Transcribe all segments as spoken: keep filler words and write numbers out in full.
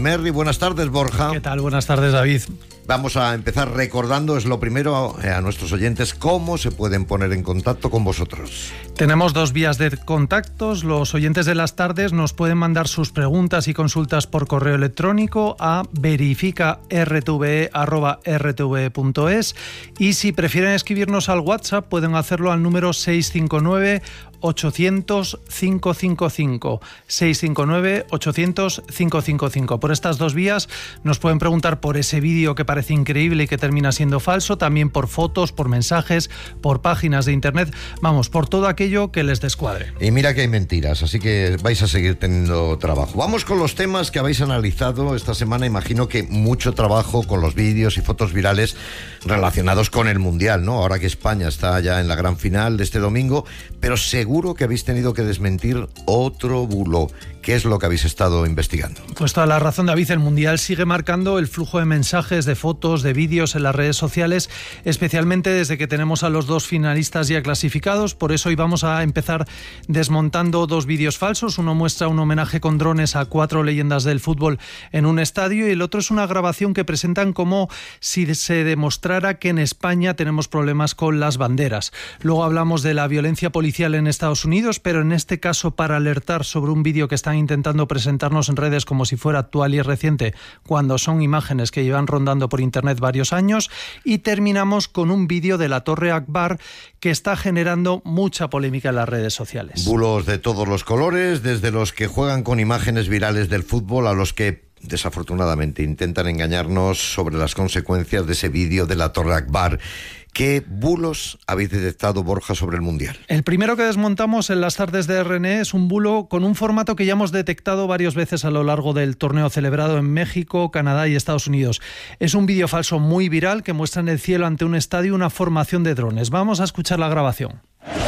Merri. Buenas tardes, Borja. ¿Qué tal? Buenas tardes, David. Vamos a empezar recordando, es lo primero, eh, a nuestros oyentes, cómo se pueden poner en contacto con vosotros. Tenemos dos vías de contactos. Los oyentes de las tardes nos pueden mandar sus preguntas y consultas por correo electrónico a verifica r t v e arroba r t v e punto es, y si prefieren escribirnos al WhatsApp pueden hacerlo al número seis cinco nueve ochocientos cinco cinco cinco, seis cinco nueve ochocientos cinco cinco cinco. Por estas dos vías nos pueden preguntar por ese vídeo que parece increíble y que termina siendo falso, también por fotos, por mensajes, por páginas de internet, vamos, por todo aquello que les descuadre. Y mira que hay mentiras, así que vais a seguir teniendo trabajo. Vamos con los temas que habéis analizado esta semana. Imagino que mucho trabajo con los vídeos y fotos virales relacionados con el Mundial, ¿no? Ahora que España está ya en la gran final de este domingo, pero seguro que habéis tenido que desmentir otro bulo. ¿Qué es lo que habéis estado investigando? Pues toda la razón, David. El Mundial sigue marcando el flujo de mensajes, de fotos, de vídeos en las redes sociales, especialmente desde que tenemos a los dos finalistas ya clasificados. Por eso hoy vamos a empezar desmontando dos vídeos falsos. Uno muestra un homenaje con drones a cuatro leyendas del fútbol en un estadio, y el otro es una grabación que presentan como si se demostrara que en España tenemos problemas con las banderas. Luego hablamos de la violencia policial en Estados Unidos, pero en este caso para alertar sobre un vídeo que están intentando presentarnos en redes como si fuera actual y reciente, cuando son imágenes que llevan rondando por internet varios años. Y terminamos con un vídeo de la Torre Akbar que está generando mucha polémica en las redes sociales. Bulos de todos los colores, desde los que juegan con imágenes virales del fútbol a los que desafortunadamente intentan engañarnos sobre las consecuencias de ese vídeo de la Torre Akbar. ¿Qué bulos habéis detectado, Borja, sobre el Mundial? El primero que desmontamos en las tardes de R N E es un bulo con un formato que ya hemos detectado varias veces a lo largo del torneo celebrado en México, Canadá y Estados Unidos. Es un vídeo falso muy viral que muestra en el cielo ante un estadio una formación de drones. Vamos a escuchar la grabación.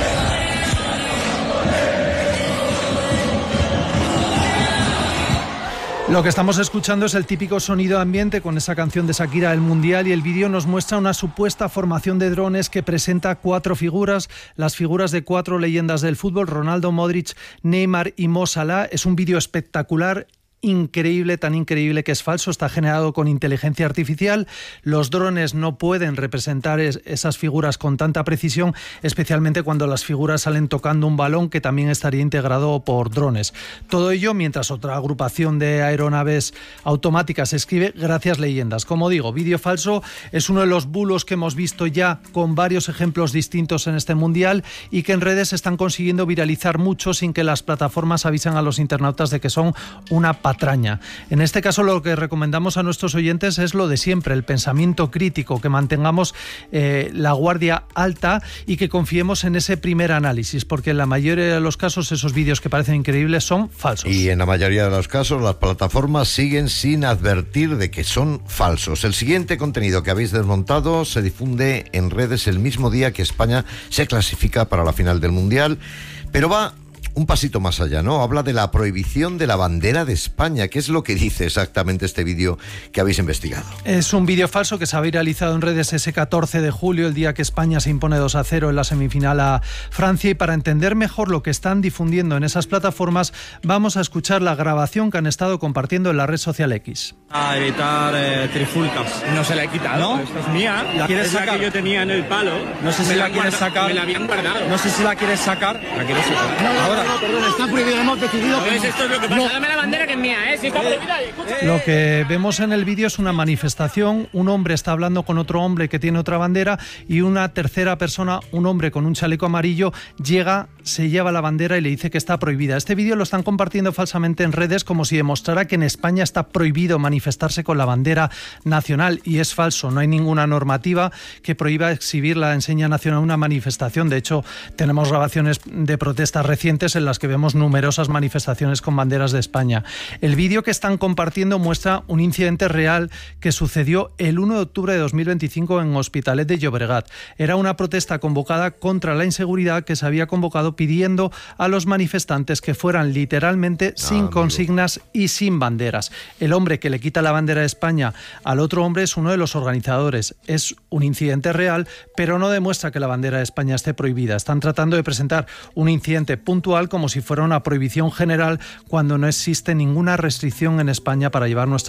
Lo que estamos escuchando es el típico sonido de ambiente con esa canción de Shakira del Mundial, y el vídeo nos muestra una supuesta formación de drones que presenta cuatro figuras, las figuras de cuatro leyendas del fútbol: Ronaldo, Modric, Neymar y Mo Salah. Es un vídeo espectacular, increíble, tan increíble que es falso. Está generado con inteligencia artificial. Los drones no pueden representar es, esas figuras con tanta precisión, especialmente cuando las figuras salen tocando un balón que también estaría integrado por drones. Todo ello mientras otra agrupación de aeronaves automáticas escribe "Gracias leyendas". Como digo, vídeo falso es uno de los bulos que hemos visto ya con varios ejemplos distintos en este Mundial, y que en redes están consiguiendo viralizar mucho sin que las plataformas avisen a los internautas de que son una patraña. En este caso lo que recomendamos a nuestros oyentes es lo de siempre, el pensamiento crítico, que mantengamos eh, la guardia alta y que confiemos en ese primer análisis, porque en la mayoría de los casos esos vídeos que parecen increíbles son falsos. Y en la mayoría de los casos las plataformas siguen sin advertir de que son falsos. El siguiente contenido que habéis desmontado se difunde en redes el mismo día que España se clasifica para la final del Mundial, pero va un pasito más allá, ¿no? Habla de la prohibición de la bandera de España. ¿Qué es lo que dice exactamente este vídeo que habéis investigado? Es un vídeo falso que se ha viralizado en redes ese catorce de julio, el día que España se impone dos a cero en la semifinal a Francia. Y para entender mejor lo que están difundiendo en esas plataformas, vamos a escuchar la grabación que han estado compartiendo en la red social X. A evitar eh, trifulcas. No se la he quitado. ¿No? Esta es mía. ¿La quieres es la sacar? que yo tenía en el palo. No sé si Me la la quieres guarda- sacar. Me la habían guardado. No sé si la quieres sacar. La quiero sacar. No, ahora. No, perdón, está prohibido, hemos decidido que ¿Ves? no. Esto es lo que pasa. Dame la bandera que es mía, ¿eh? Si está prohibida, escucha. Lo que vemos en el vídeo es una manifestación. Un hombre está hablando con otro hombre que tiene otra bandera, y una tercera persona, un hombre con un chaleco amarillo, llega, se lleva la bandera y le dice que está prohibida. Este vídeo lo están compartiendo falsamente en redes como si demostrara que en España está prohibido manifestarse con la bandera nacional, y es falso. No hay ninguna normativa que prohíba exhibir la enseña nacional en una manifestación. De hecho, tenemos grabaciones de protestas recientes en las que vemos numerosas manifestaciones con banderas de España. El vídeo que están compartiendo muestra un incidente real que sucedió el uno de octubre de dos mil veinticinco en Hospitalet de Llobregat. Era una protesta convocada contra la inseguridad que se había convocado pidiendo a los manifestantes que fueran literalmente sin amigo. consignas y sin banderas. El hombre que le quita la bandera de España al otro hombre es uno de los organizadores. Es un incidente real, pero no demuestra que la bandera de España esté prohibida. Están tratando de presentar un incidente puntual como si fuera una prohibición general, cuando no existe ninguna restricción en España para llevar nuestra